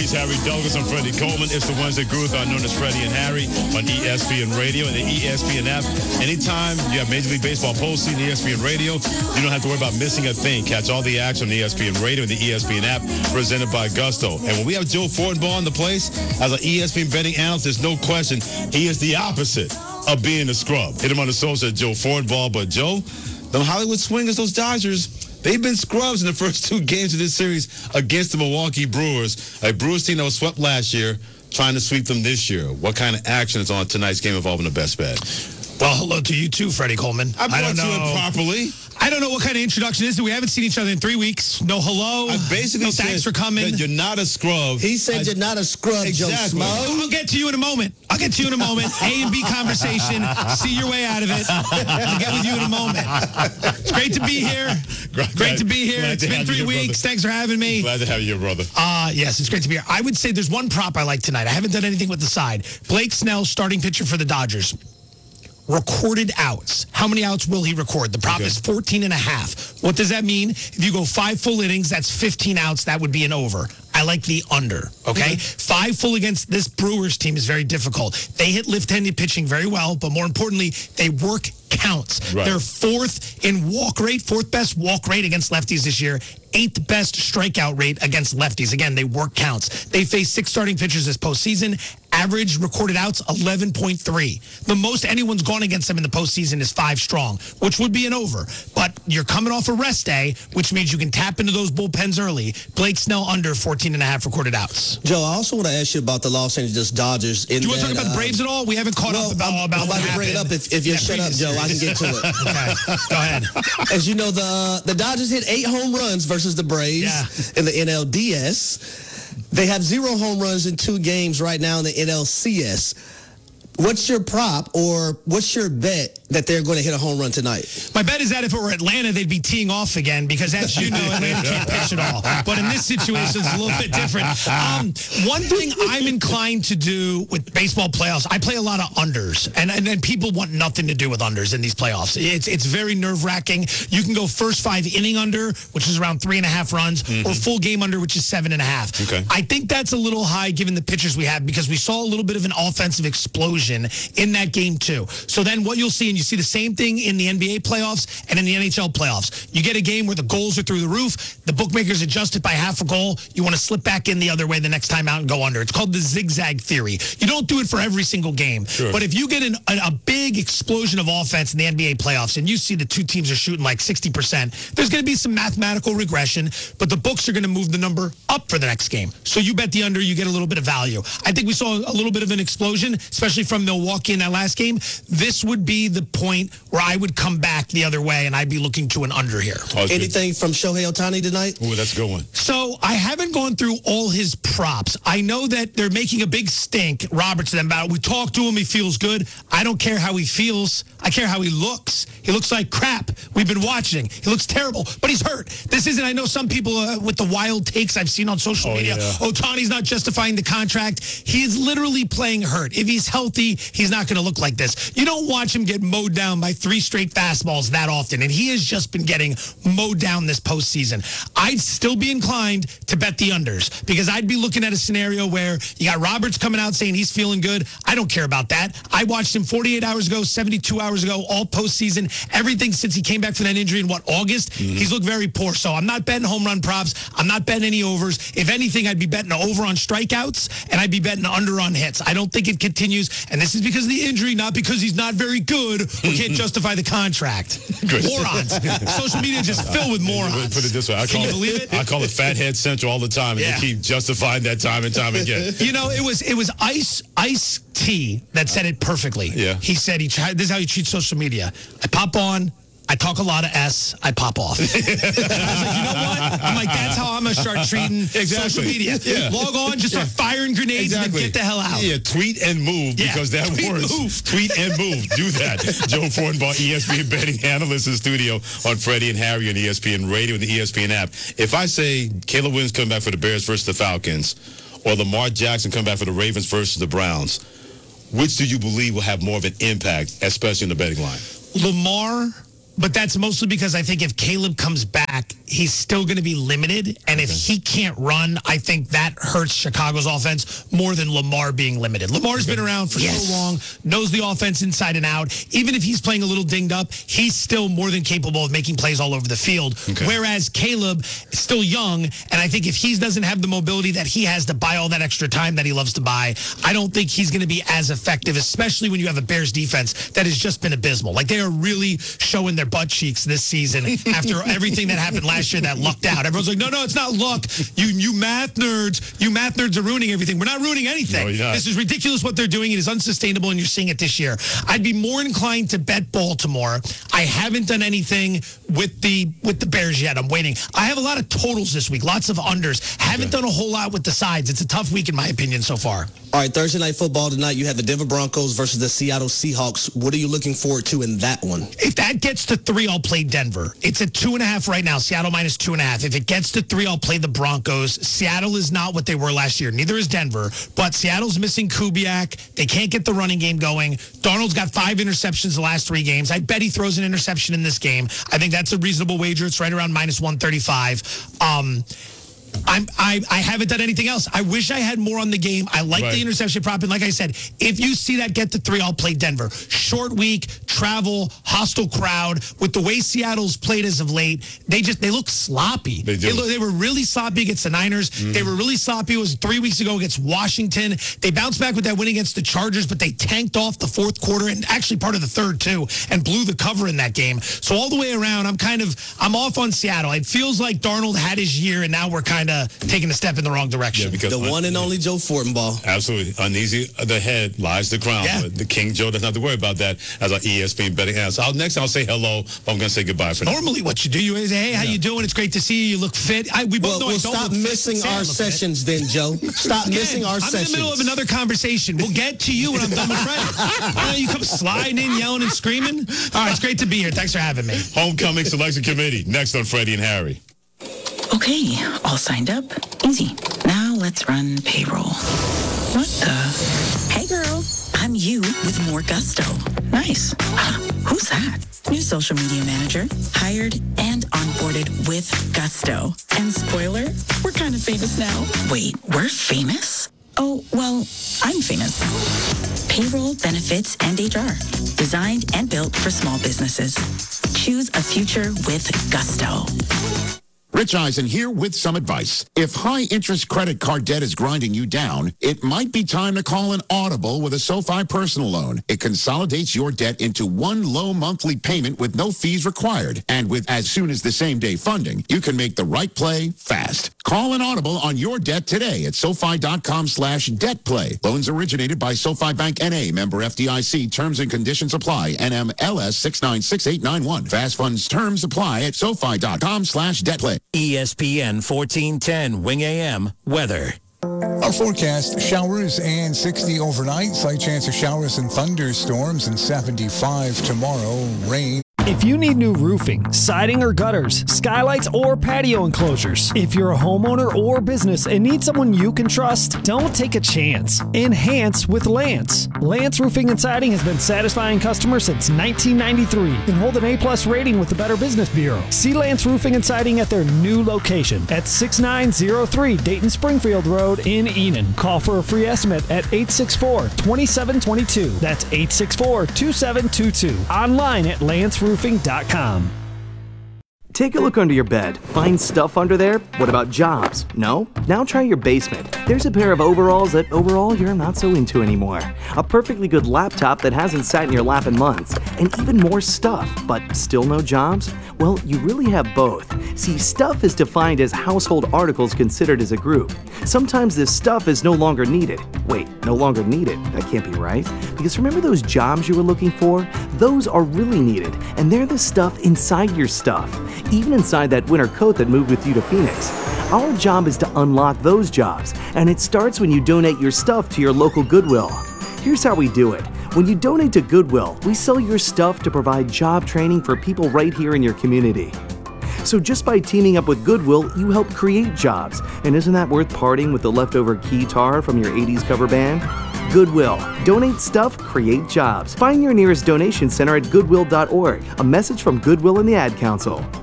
He's Harry Douglas. I'm Freddie Coleman. It's the Wednesday Groove, known as Freddie and Harry, on ESPN Radio and the ESPN app. Anytime you have Major League Baseball postseason, ESPN Radio, you don't have to worry about missing a thing. Catch all the action on the ESPN Radio and the ESPN app, presented by Gusto. And when we have Joe Fortenbaugh in the place as an ESPN betting analyst, there's no question he is the opposite of being a scrub. Hit him on the social at Joe Fortenbaugh. But Joe, them Hollywood Swingers, those Dodgers, they've been scrubs in the first two games of this series against the Milwaukee Brewers, a Brewers team that was swept last year, trying to sweep them this year. What kind of action is on tonight's game involving the best bet? Well, hello to you too, Freddie Coleman. I brought you in properly. I don't know what kind of introduction this is. We haven't seen each other in 3 weeks. No hello. I basically no thanks for coming. That you're not a scrub. He said you're not a scrub, exactly. Joe Smo. I'll get to you in a moment. A and B conversation. See your way out of it. I'll get with you in a moment. It's great to be here. Great to be here. It's been 3 weeks. Thanks for having me. Glad to have you, brother. Yes, it's great to be here. I would say there's one prop I like tonight. I haven't done anything with the side. Blake Snell, starting pitcher for the Dodgers. Recorded outs. How many outs will he record? The prop is 14.5. What does that mean? If you go 5 full innings, that's 15 outs. That would be an over. I like the under, okay? 5 full against this Brewers team is very difficult. They hit left-handed pitching very well, but more importantly, they work counts. Right. They're 4th in walk rate, 4th best walk rate against lefties this year, 8th best strikeout rate against lefties. Again, they work counts. They face 6 starting pitchers this postseason. Average recorded outs, 11.3. The most anyone's gone against them in the postseason is 5 strong, which would be an over. But you're coming off a rest day, which means you can tap into those bullpens early. Blake Snell under 14.5 recorded outs. Joe, I also want to ask you about the Los Angeles Dodgers. Do you want to talk about the Braves at all? We haven't caught up about I'm about to bring it up. If you shut up, Joe, I can get to it. Okay, go ahead. As you know, the Dodgers hit 8 home runs versus the Braves in the NLDS. They have 0 home runs in 2 games right now in the NLCS. What's your prop or what's your bet that they're going to hit a home run tonight? My bet is that if it were Atlanta, they'd be teeing off again because, as you know, Atlanta can't pitch at all. But in this situation, it's a little bit different. One thing I'm inclined to do with baseball playoffs, I play a lot of unders, and people want nothing to do with unders in these playoffs. It's very nerve-wracking. You can go first 5 inning under, which is around 3.5 runs, or full game under, which is 7.5. Okay. I think that's a little high given the pitchers we have because we saw a little bit of an offensive explosion in that game too. So then what you'll see, and you see the same thing in the NBA playoffs and in the NHL playoffs. You get a game where the goals are through the roof. The bookmakers adjust it by half a goal. You want to slip back in the other way the next time out and go under. It's called the zigzag theory. You don't do it for every single game. Sure. But if you get a big explosion of offense in the NBA playoffs and you see the 2 teams are shooting like 60%, there's going to be some mathematical regression, but the books are going to move the number up for the next game. So you bet the under, you get a little bit of value. I think we saw a little bit of an explosion, especially from Milwaukee in that last game. This would be the point where I would come back the other way and I'd be looking to an under here. Anything from Shohei Ohtani tonight? Oh, that's a good one. So I haven't gone through all his props. I know that they're making a big stink, Roberts, to them about it. We talked to him. He feels good. I don't care how he feels. I care how he looks. He looks like crap. We've been watching. He looks terrible, but he's hurt. This isn't, I know some people with the wild takes I've seen on social media. Yeah. Ohtani's not justifying the contract. He is literally playing hurt. If he's healthy, he's not going to look like this. You don't watch him get mowed down by 3 straight fastballs that often, and he has just been getting mowed down this postseason. I'd still be inclined to bet the unders because I'd be looking at a scenario where you got Roberts coming out saying he's feeling good. I don't care about that. I watched him 48 hours ago, 72 hours ago, all postseason, everything since he came back from that injury in, August? He's looked very poor. So I'm not betting home run props. I'm not betting any overs. If anything, I'd be betting over on strikeouts, and I'd be betting under on hits. I don't think it continues, and this is because of the injury, not because he's not very good or can't justify the contract. Morons. Social media just filled with morons. Put it this way. Can you believe it? I call it Fathead Central all the time, and they keep justifying that time and time again. You know, it was Ice T that said it perfectly. Yeah. He said, this is how you treat social media. I pop on, I talk a lot of S, I pop off. I was like, you know what? I'm like, that's how I'm going to start treating social media. Yeah. Log on, just start firing grenades and then get the hell out. Yeah, tweet and move because that works. Tweet and move. Do that. Joe Fortenbaugh, ESPN betting analyst in studio on Freddie and Harry on ESPN Radio and the ESPN app. If I say Caleb Williams come back for the Bears versus the Falcons, or Lamar Jackson come back for the Ravens versus the Browns, which do you believe will have more of an impact, especially in the betting line? Lamar but that's mostly because I think if Caleb comes back, he's still going to be limited. And if he can't run, I think that hurts Chicago's offense more than Lamar being limited. Lamar's been around for so long, knows the offense inside and out. Even if he's playing a little dinged up, he's still more than capable of making plays all over the field. Whereas Caleb is still young, and I think if he doesn't have the mobility that he has to buy all that extra time that he loves to buy, I don't think he's going to be as effective, especially when you have a Bears defense that has just been abysmal. Like, they are really showing their butt cheeks this season after everything that happened last year that lucked out. Everyone's like, no, it's not luck. You math nerds are ruining everything. We're not ruining anything. No, this is ridiculous what they're doing. It is unsustainable, and you're seeing it this year. I'd be more inclined to bet Baltimore. I haven't done anything with the Bears yet. I'm waiting. I have a lot of totals this week, lots of unders. Haven't done a whole lot with the sides. It's a tough week, in my opinion, so far. All right, Thursday Night Football tonight, you have the Denver Broncos versus the Seattle Seahawks. What are you looking forward to in that one? If that gets to 3, I'll play Denver. It's at 2.5 right now. Seattle minus 2.5. If it gets to 3, I'll play the Broncos. Seattle is not what they were last year. Neither is Denver. But Seattle's missing Kubiak. They can't get the running game going. Darnold's got 5 interceptions the last 3 games. I bet he throws an interception in this game. I think that's a reasonable wager. It's right around minus 135. I haven't done anything else. I wish I had more on the game. I like the interception prop. And like I said, if you see that get to 3, I'll play Denver. Short week, travel, hostile crowd. With the way Seattle's played as of late, they look sloppy. They were really sloppy against the Niners. They were really sloppy. It was 3 weeks ago against Washington. They bounced back with that win against the Chargers, but they tanked off the fourth quarter and actually part of the third too, and blew the cover in that game. So all the way around, I'm off on Seattle. It feels like Darnold had his year, and now we're kind of taking a step in the wrong direction. Yeah, because the one and only Joe Fortenbaugh. Absolutely. Uneasy the head lies the crown. Yeah. The King Joe doesn't have to worry about that as our ESPN betting house. Next I'll say hello, but I'm going to say goodbye for now. Normally what you do, you say, hey, how you doing? It's great to see you. You look fit. We'll stop missing our sessions then, Joe. Stop missing our sessions. I'm in the middle of another conversation. We'll get to you when I'm done with Freddie. You come sliding in, yelling and screaming. All right, it's great to be here. Thanks for having me. Homecoming Selection Committee. Next on Freddie and Harry. Okay, all signed up. Easy. Now let's run payroll. What the? Hey, girl. I'm you with more gusto. Nice. Who's that? New social media manager. Hired and onboarded with gusto. And spoiler, we're kind of famous now. Wait, we're famous? Oh, well, I'm famous. Payroll, benefits, and HR. Designed and built for small businesses. Choose a future with gusto. Rich Eisen here with some advice. If high-interest credit card debt is grinding you down, it might be time to call an Audible with a SoFi personal loan. It consolidates your debt into one low monthly payment with no fees required. And with as soon as the same-day funding, you can make the right play fast. Call an Audible on your debt today at SoFi.com/debtplay. Loans originated by SoFi Bank N.A., member FDIC. Terms and conditions apply. NMLS 696891. Fast funds terms apply at SoFi.com/debtplay. ESPN 1410 Wing AM weather. Our forecast, showers and 60 overnight. Slight chance of showers and thunderstorms and 75 tomorrow. Rain. If you need new roofing, siding or gutters, skylights or patio enclosures, if you're a homeowner or business and need someone you can trust, don't take a chance. Enhance with Lance. Lance Roofing and Siding has been satisfying customers since 1993 and hold an A+ rating with the Better Business Bureau. See Lance Roofing and Siding at their new location at 6903 Dayton Springfield Road in Enon. Call for a free estimate at 864-2722. That's 864-2722. Online at lanceroofing.com. Take a look under your bed. Find stuff under there? What about jobs? No? Now try your basement. There's a pair of overalls that overall you're not so into anymore. A perfectly good laptop that hasn't sat in your lap in months. And even more stuff, but still no jobs? Well, you really have both. See, stuff is defined as household articles considered as a group. Sometimes this stuff is no longer needed. Wait, no longer needed? That can't be right. Because remember those jobs you were looking for? Those are really needed, and they're the stuff inside your stuff. Even inside that winter coat that moved with you to Phoenix. Our job is to unlock those jobs, and it starts when you donate your stuff to your local Goodwill. Here's how we do it. When you donate to Goodwill, we sell your stuff to provide job training for people right here in your community. So just by teaming up with Goodwill, you help create jobs. And isn't that worth parting with the leftover keytar from your 80s cover band? Goodwill. Donate stuff, create jobs. Find your nearest donation center at goodwill.org. A message from Goodwill and the Ad Council.